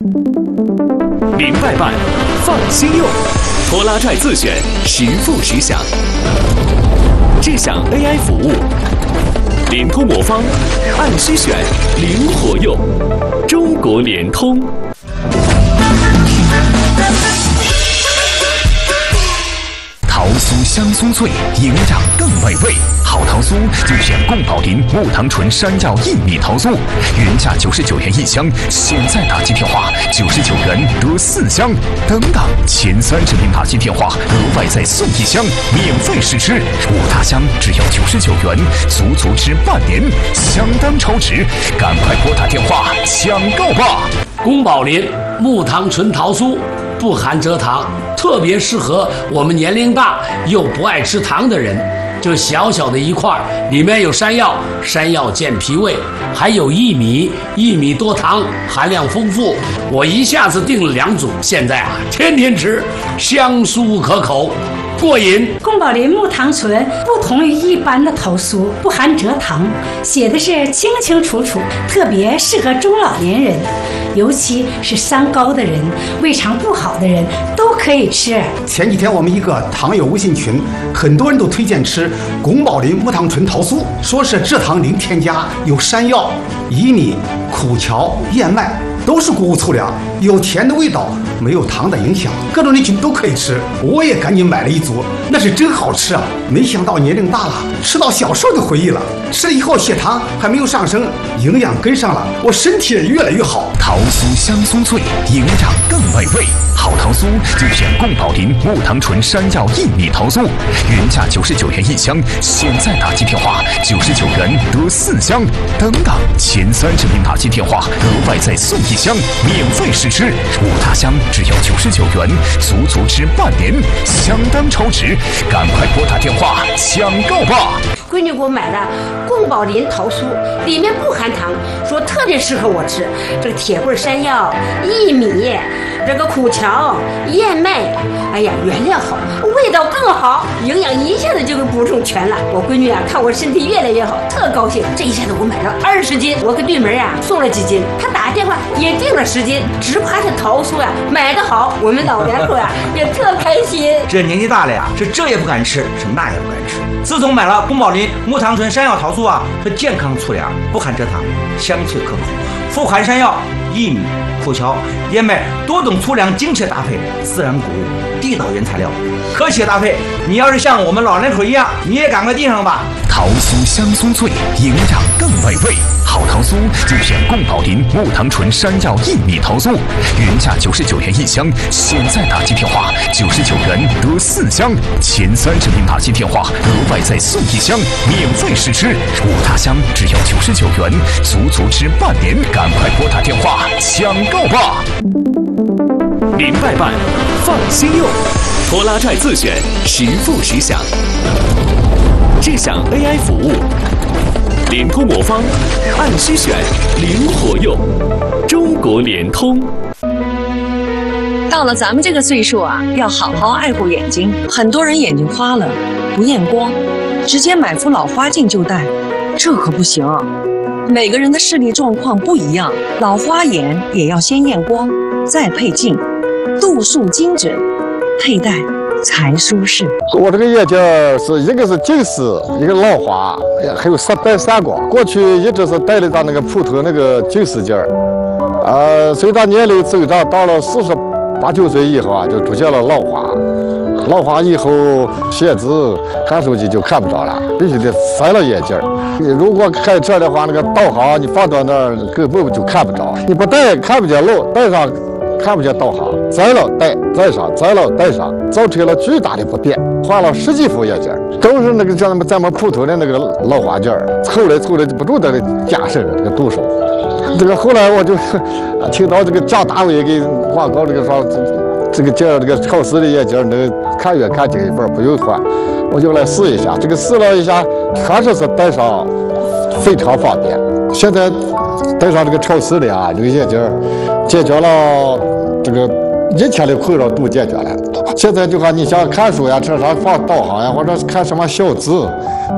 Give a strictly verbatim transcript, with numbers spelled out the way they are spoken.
明白办，放心用，拖拉拽自选，实付实享。智享 A I 服务，联通魔方，按需选，灵活用。中国联通。 桃酥香酥脆，营养更美味。好桃酥就选贡宝林木糖醇山药薏米桃酥，原价九十九元一箱，现在打击电话九十九元得四箱，等等前三十名打击电话额外再送一箱，免费试吃。五大箱只要九十九元，足足吃半年，相当超值，赶快拨打电话抢购吧！ 宫保林木糖醇桃酥不含蔗糖，特别适合我们年龄大又不爱吃糖的人。就小小的一块，里面有山药，山药健脾胃，还有薏米，薏米多糖，含量丰富。我一下子订了两组，现在啊，天天吃，香酥可口，过瘾。 宫保林木糖醇不同于一般的桃酥，不含蔗糖，写的是清清楚楚，特别适合中老年人，尤其是三高的人、胃肠不好的人都可以吃。 前几天我们一个糖友微信群，很多人都推荐吃宫保林木糖醇桃酥，说是蔗糖零添加，有山药、薏米、苦荞、燕麦，都是谷物粗粮，有甜的味道，没有糖的影响，各种人群都可以吃。我也赶紧买了一组，那是真好吃啊！没想到年龄大了，吃到小时候的回忆了。吃了以后血糖还没有上升，营养跟上了，我身体也越来越好。 桃酥香酥脆，营养更美味。好桃酥就选贡宝林木糖醇山药薏米桃酥，原价九十九元一箱，现在打击电话九十九元得四箱，等等前三十名打击电话额外再送一箱，免费试吃。五大箱只要九十九元，足足吃半年，相当超值，赶快拨打电话抢购吧！ 闺女给我买的贡宝林桃酥，里面不含糖，说特别适合我吃。这个铁棍山药、薏米，这个苦荞、燕麦，哎呀，原料好，味道更好，营养一下子就给补充全了。我闺女啊，看我身体越来越好，特高兴。这一下子我买了二十斤，我给对门啊送了几斤，她打电话也订了十斤，只怕这桃酥呀买得好，我们老两口呀也特开心。 这年纪大了呀，是这也不敢吃，是那也不敢吃。自从买了宫保林木糖醇山药桃酥啊，是健康粗粮，不含蔗糖，香脆可口，富含山药、薏米、苦荞、燕麦多种粗粮精确搭配，自然谷物，地道原材料，科学搭配。你要是像我们老两口一样，你也赶快订上吧。 桃酥香酥脆，营养更美味。好桃酥就选贡宝林木糖醇山药薏米桃酥，原价九十九元一箱，现在打击电话九十九元得四箱，前三十名打击电话额外再送一箱，免费试吃。五大箱只要九十九元，足足吃半年，赶快拨打电话抢购吧！ 明白办，放心用，拖拉拽自选，实付实享。智享 A I 服务，联通魔方，按需选，灵活用。中国联通。 到了咱们这个岁数啊，要好好爱护眼睛。很多人眼睛花了，不验光，直接买副老花镜就戴，这可不行。每个人的视力状况不一样，老花眼也要先验光，再配镜，度数精准，佩戴才舒适。 我这个眼镜是一个是近视，一个老花，还有散带散光。过去一直是戴了张那个普通那个近视镜儿，呃，随着年龄增长，到了四十八九岁以后啊，就出现了老花。老花以后写字、看手机就看不着了，必须得塞了眼镜儿。你如果开车的话，那个导航你放到那儿根本就看不着，你不戴看不见路，戴上看不见导航，摘了戴，戴上，摘了戴上，造成了巨大的不便。换了十几副眼镜，都是那个像咱们普通的那个老花镜，凑来凑来就不住在那加深这个度数。这个后来我就听到这个蒋大为给广告这个说，这个镜这个超视的眼镜能看远看近一份，不用换，我就来试一下。这个试了一下，确实是戴上非常方便。现在戴上这个超视的啊，这个眼镜解决了这个一天的困扰都解决了。现在就看你想看书呀，车上放导航呀，或者看什么小字。